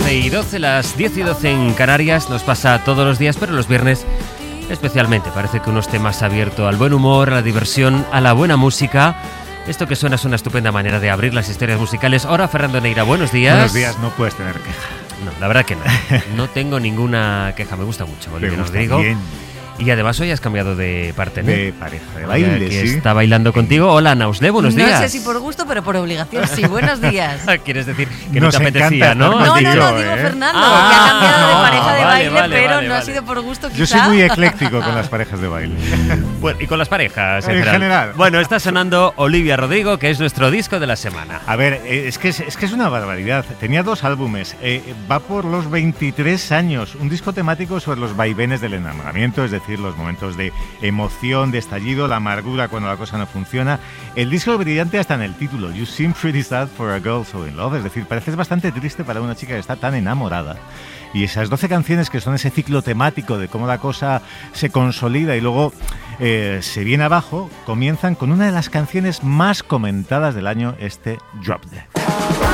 11:12, las 10:12 en Canarias. Nos pasa todos los días, pero los viernes especialmente. Parece que uno esté más abierto al buen humor, a la diversión, a la buena música. Esto que suena es una estupenda manera de abrir las historias musicales. Ahora, Fernando Neira, buenos días. Buenos días, no puedes tener queja. No, la verdad que no. No tengo ninguna queja. Me gusta mucho, Olivia Me gusta Rodrigo. bien. Y además hoy has cambiado de parte, ¿no? De pareja de baile, que sí. está bailando contigo. Hola, Nausle, buenos días. No sé si por gusto, pero por obligación, sí. Buenos días. Quieres decir que no Nos te apetecía, encanta ¿no? estar No, contigo, digo ¿eh? Fernando, Ah, que ha cambiado de no, pareja de vale, baile, pero no ha vale. sido por gusto, quizá. Yo soy muy ecléctico con las parejas de baile. Bueno, y con las parejas En general. Bueno, está sonando Olivia Rodrigo, que es nuestro disco de la semana. A ver, es que es una barbaridad. Tenía 2 álbumes, va por los 23 años. Un disco temático sobre los vaivenes del enamoramiento, es decir, los momentos de emoción, de estallido, la amargura cuando la cosa no funciona. El disco es brillante hasta en el título, You Seem Pretty Sad for a Girl So In Love, es decir, pareces bastante triste para una chica que está tan enamorada. Y esas 12 canciones que son ese ciclo temático de cómo la cosa se consolida y luego se viene abajo, comienzan con una de las canciones más comentadas del año, Drop Dead.